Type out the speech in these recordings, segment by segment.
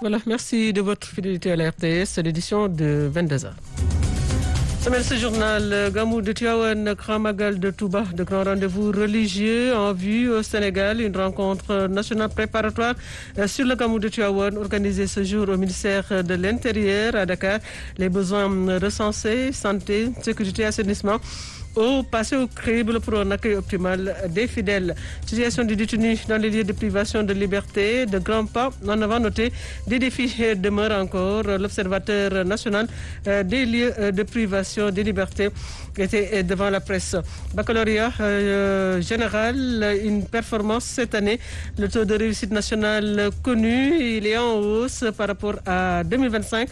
Voilà, merci de votre fidélité à la RTS, c'est l'édition de 22h. Semaine ce journal, Gamou de Tivaouane, Grand Magal de Touba, de grands rendez-vous religieux en vue au Sénégal, une rencontre nationale préparatoire sur le Gamou de Tivaouane organisée ce jour au ministère de l'Intérieur à Dakar. Les besoins recensés, santé, sécurité, assainissement, passé au crible pour un accueil optimal des fidèles. Situation du détenu dans les lieux de privation de liberté, de grands pas en avant noté. Des défis demeurent encore. L'observateur national des lieux de privation de liberté était devant la presse. Baccalauréat général, une performance cette année. Le taux de réussite nationale connu, il est en hausse par rapport à 2025,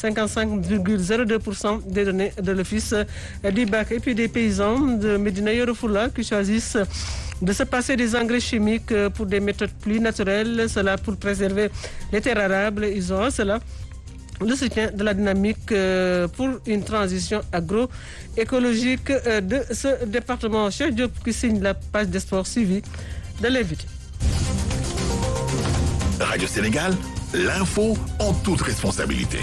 55,02% des données de l'office du bac. Et puis des paysans de Médina Yoro Foulah qui choisissent de se passer des engrais chimiques pour des méthodes plus naturelles, cela pour préserver les terres arables. Ils ont cela le soutien de la dynamique pour une transition agroécologique de ce département. Cheikh Diop qui signe la page des sports suivie de l'invité. Radio Sénégal, l'info en toute responsabilité.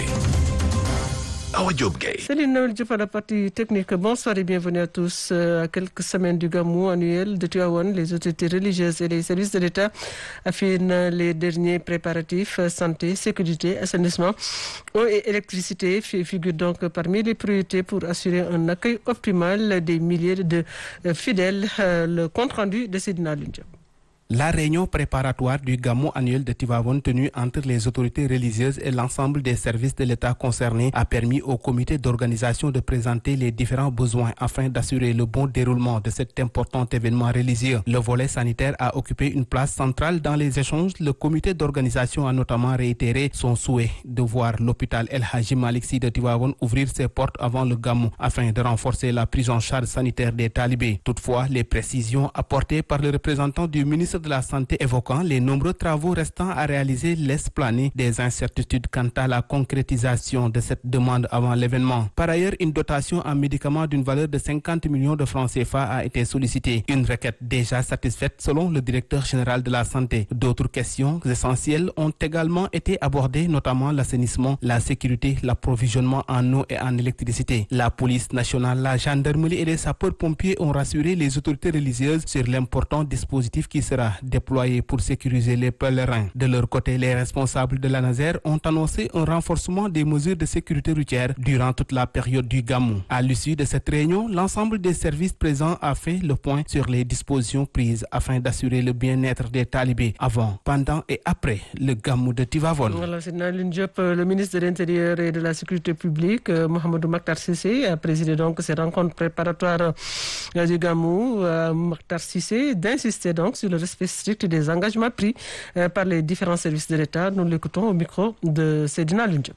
Salut Noël Diop à la partie technique. Bonsoir et bienvenue à tous. À quelques semaines du Gamou annuel de Tivaouane, les autorités religieuses et les services de l'État affinent les derniers préparatifs santé, sécurité, assainissement, eau et électricité figurent donc parmi les priorités pour assurer un accueil optimal des milliers de fidèles. Le compte-rendu de Sidina Lundiop. La réunion préparatoire du Gamou annuel de Tivaouane tenue entre les autorités religieuses et l'ensemble des services de l'État concernés a permis au comité d'organisation de présenter les différents besoins afin d'assurer le bon déroulement de cet important événement religieux. Le volet sanitaire a occupé une place centrale dans les échanges. Le comité d'organisation a notamment réitéré son souhait de voir l'hôpital El Hadji Malick Sy de Tivaouane ouvrir ses portes avant le Gamou afin de renforcer la prise en charge sanitaire des talibés. Toutefois, les précisions apportées par le représentant du ministre de la Santé évoquant les nombreux travaux restants à réaliser laisse planer des incertitudes quant à la concrétisation de cette demande avant l'événement. Par ailleurs, une dotation en médicaments d'une valeur de 50 millions de francs CFA a été sollicitée. Une requête déjà satisfaite selon le directeur général de la Santé. D'autres questions essentielles ont également été abordées, notamment l'assainissement, la sécurité, l'approvisionnement en eau et en électricité. La police nationale, la gendarmerie et les sapeurs-pompiers ont rassuré les autorités religieuses sur l'important dispositif qui sera déployé pour sécuriser les pèlerins. De leur côté, les responsables de l'ANASER ont annoncé un renforcement des mesures de sécurité routière durant toute la période du Gamou. À l'issue de cette réunion, l'ensemble des services présents a fait le point sur les dispositions prises afin d'assurer le bien-être des talibés avant, pendant et après le Gamou de Tivaouane. Voilà, c'est Naline Diop, le ministre de l'Intérieur et de la Sécurité publique, Mohamedou Makhtar Cissé, a présidé donc ces rencontres préparatoires du Gamou. Makhtar Cissé d'insister donc sur le respect strict des engagements pris par les différents services de l'État. Nous l'écoutons au micro de Sedina Lundiop.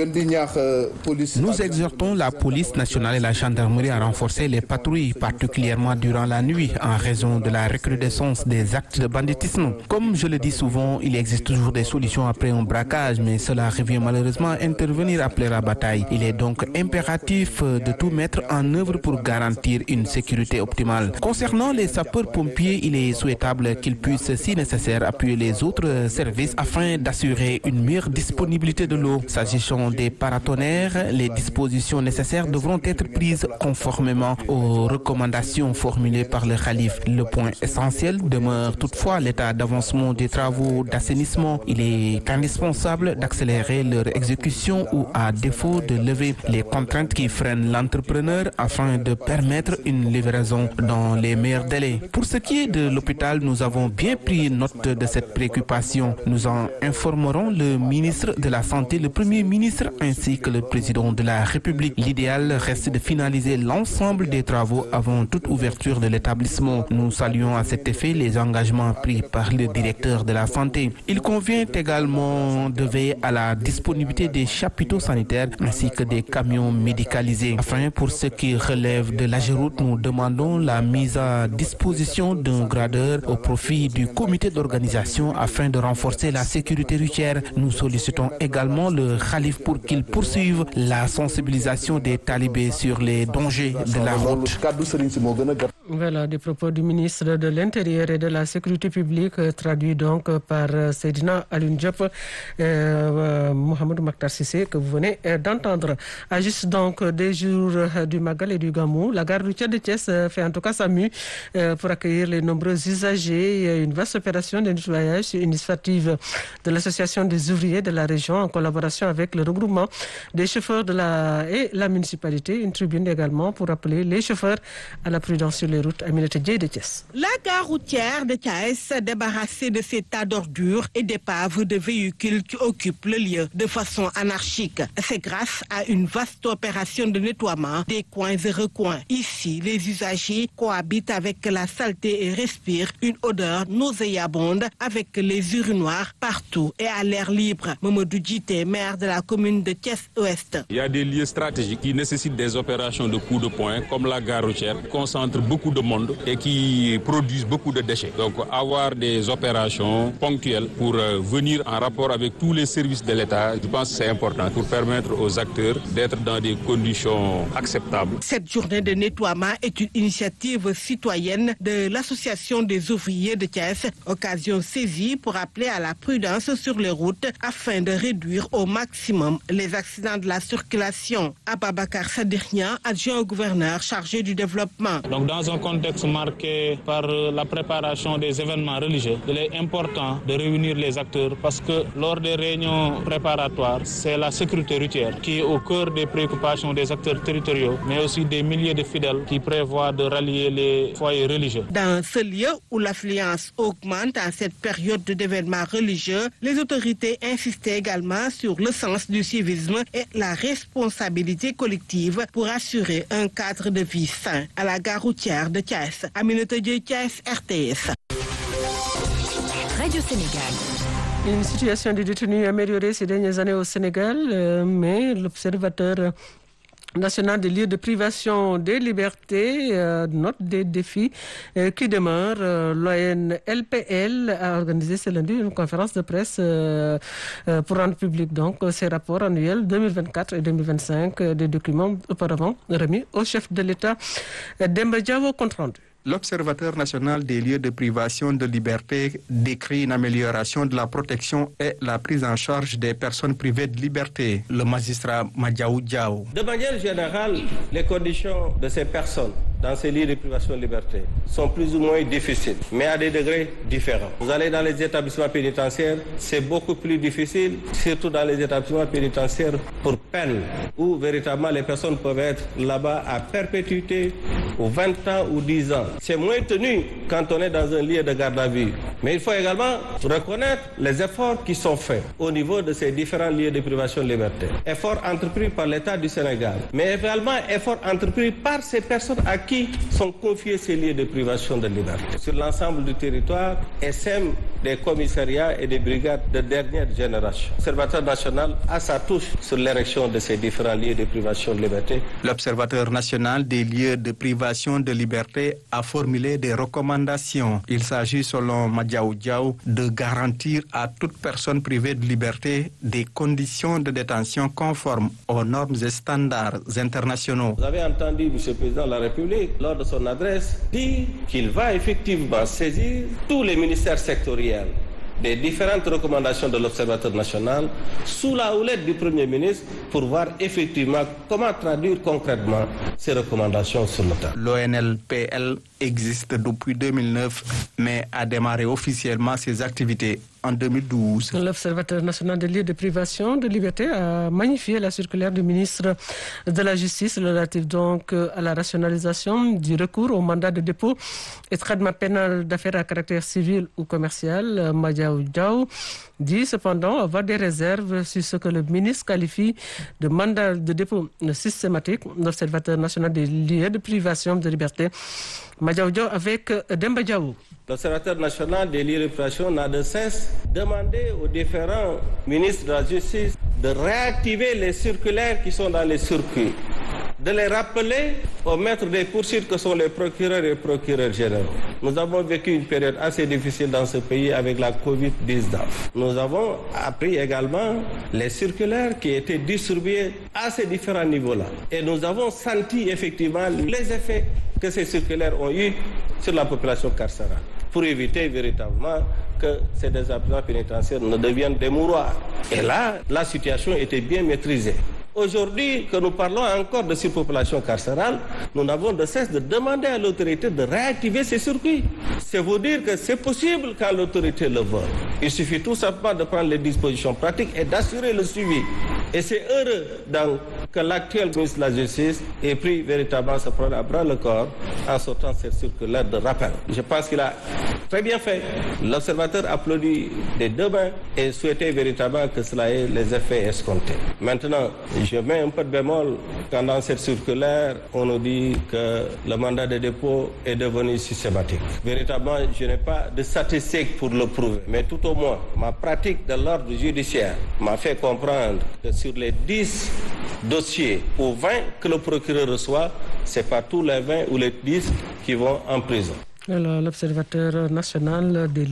Nous exhortons la police nationale et la gendarmerie à renforcer les patrouilles, particulièrement durant la nuit, en raison de la recrudescence des actes de banditisme. Comme je le dis souvent, il existe toujours des solutions après un braquage, mais cela revient malheureusement à intervenir après la bataille. Il est donc impératif de tout mettre en œuvre pour garantir une sécurité optimale. Concernant les sapeurs-pompiers, il est souhaitable qu'ils puissent, si nécessaire, appuyer les autres services afin d'assurer une meilleure disponibilité de l'eau. S'agissant des paratonnerres, les dispositions nécessaires devront être prises conformément aux recommandations formulées par le Khalif. Le point essentiel demeure toutefois l'état d'avancement des travaux d'assainissement. Il est indispensable d'accélérer leur exécution ou, à défaut, de lever les contraintes qui freinent l'entrepreneur afin de permettre une livraison dans les meilleurs délais. Pour ce qui est de l'hôpital, nous avons bien pris note de cette préoccupation. Nous en informerons le ministre de la Santé, le Premier ministre ainsi que le président de la République. L'idéal reste de finaliser l'ensemble des travaux avant toute ouverture de l'établissement. Nous saluons à cet effet les engagements pris par le directeur de la santé. Il convient également de veiller à la disponibilité des chapiteaux sanitaires ainsi que des camions médicalisés. Enfin, pour ce qui relève de l'AGEROUTE, nous demandons la mise à disposition d'un gradeur au profit du comité d'organisation afin de renforcer la sécurité routière. Nous sollicitons également le Khalif pour qu'ils poursuivent la sensibilisation des talibés sur les dangers de la route. Voilà, des propos du ministre de l'Intérieur et de la Sécurité publique, traduits donc par Seydina Alioune Diop, Mohamedou Makhtar Cissé, que vous venez d'entendre. À juste donc des jours du Magal et du Gamou, la gare routière de Thiès fait en tout cas sa mue pour accueillir les nombreux usagers. Une vaste opération de nettoyage, une initiative de l'Association des ouvriers de la région en collaboration avec le regroupement des chauffeurs et la municipalité. Une tribune également pour appeler les chauffeurs à la prudence sur les routes. Aminata Dieye de Thiès. La gare routière de Thiès, débarrassée de ces tas d'ordures et d'épaves de véhicules qui occupent le lieu de façon anarchique. C'est grâce à une vaste opération de nettoiement des coins et recoins. Ici, les usagers cohabitent avec la saleté et respirent une odeur nauséabonde avec les urinoirs partout et à l'air libre. Mamadou Djité, maire de la commune de Thiès-Ouest. Il y a des lieux stratégiques qui nécessitent des opérations de coup de poing, comme la gare routière, qui concentre beaucoup de monde et qui produisent beaucoup de déchets. Donc avoir des opérations ponctuelles pour venir en rapport avec tous les services de l'État, je pense que c'est important pour permettre aux acteurs d'être dans des conditions acceptables. Cette journée de nettoiement est une initiative citoyenne de l'Association des ouvriers de Thiès, occasion saisie pour appeler à la prudence sur les routes afin de réduire au maximum les accidents de la circulation. Ababakar Sadirnia, adjoint au gouverneur chargé du développement. Donc dans un contexte marqué par la préparation des événements religieux, il est important de réunir les acteurs parce que lors des réunions préparatoires, c'est la sécurité routière qui est au cœur des préoccupations des acteurs territoriaux, mais aussi des milliers de fidèles qui prévoient de rallier les foyers religieux. Dans ce lieu où l'affluence augmente en cette période d'événements religieux, les autorités insistaient également sur le sens du civisme et la responsabilité collective pour assurer un cadre de vie sain. À la gare routière de Thiès, Aminata Dieye, Thiès, RTS. Radio Sénégal. Une situation des détenus améliorée ces dernières années au Sénégal, mais l'observateur national des lieux de privation des libertés note des défis qui demeurent. L'ONLPL a organisé ce lundi une conférence de presse pour rendre public donc ses rapports annuels 2024 et 2025 des documents auparavant remis au chef de l'État. Demba Diawo, compte rendu. L'Observateur national des lieux de privation de liberté décrit une amélioration de la protection et la prise en charge des personnes privées de liberté. Le magistrat Madiaou Diaw. De manière générale, les conditions de ces personnes dans ces lieux de privation de liberté sont plus ou moins difficiles, mais à des degrés différents. Vous allez dans les établissements pénitentiaires, c'est beaucoup plus difficile, surtout dans les établissements pénitentiaires pour peine, où véritablement les personnes peuvent être là-bas à perpétuité, ou 20 ans ou 10 ans. C'est moins tenu quand on est dans un lieu de garde à vue. Mais il faut également reconnaître les efforts qui sont faits au niveau de ces différents lieux de privation de liberté. Efforts entrepris par l'État du Sénégal, mais également efforts entrepris par ces personnes à qui sont confiés ces lieux de privation de liberté. Sur l'ensemble du territoire, SM des commissariats et des brigades de dernière génération. L'Observateur national a sa touche sur l'érection de ces différents lieux de privation de liberté. L'Observateur national des lieux de privation de liberté a formulé des recommandations. Il s'agit, selon Madiaou Diaw, de garantir à toute personne privée de liberté des conditions de détention conformes aux normes et standards internationaux. Vous avez entendu M. le Président de la République, lors de son adresse, dire qu'il va effectivement saisir tous les ministères sectoriels des différentes recommandations de l'Observateur national sous la houlette du Premier ministre pour voir effectivement comment traduire concrètement ces recommandations sur le terrain. L'ONLPL existe depuis 2009 mais a démarré officiellement ses activités en 2012. L'Observateur national des lieux de privation de liberté a magnifié la circulaire du ministre de la Justice relative donc à la rationalisation du recours au mandat de dépôt et traitement pénal d'affaires à caractère civil ou commercial. Madiaou Diaw dit cependant avoir des réserves sur ce que le ministre qualifie de mandat de dépôt systématique. L'Observateur national des lieux de privation de liberté, Madiaou Diaw avec Demba Diawo. L'Observateur national des lieux de privation n'a de cesse demandé aux différents ministres de la Justice de réactiver les circulaires qui sont dans les circuits de les rappeler aux maîtres des poursuites que sont les procureurs et les procureurs généraux. Nous avons vécu une période assez difficile dans ce pays avec la Covid-19. Nous avons appris également les circulaires qui étaient distribuées à ces différents niveaux-là. Et nous avons senti effectivement les effets que ces circulaires ont eu sur la population carcérale, pour éviter véritablement que ces établissements pénitentiaires ne deviennent des mouroirs. Et là, la situation était bien maîtrisée. Aujourd'hui, que nous parlons encore de surpopulation carcérale, nous n'avons de cesse de demander à l'autorité de réactiver ces circuits. C'est vous dire que c'est possible quand l'autorité le veut. Il suffit tout simplement de prendre les dispositions pratiques et d'assurer le suivi. Et c'est heureux donc que l'actuel ministre de la Justice ait pris véritablement ce problème à bras le corps en sortant cette circulaire de rappel. Je pense qu'il a très bien fait. L'observateur applaudit des deux mains et souhaitait véritablement que cela ait les effets escomptés. Maintenant, je mets un peu de bémol quand dans cette circulaire, on nous dit que le mandat de dépôt est devenu systématique. Véritablement, je n'ai pas de statistiques pour le prouver. Mais tout au moins, ma pratique de l'ordre judiciaire m'a fait comprendre que sur les 10 dossiers ou 20 que le procureur reçoit, ce n'est pas tous les 20 ou les 10 qui vont en prison. Alors, l'observateur national des